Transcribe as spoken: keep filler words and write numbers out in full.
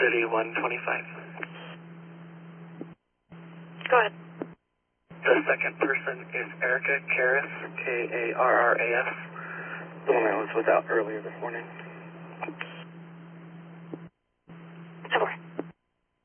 City one twenty-five. Go ahead. The second person is Erica Karras, K A R R A S, the one I was without earlier this morning.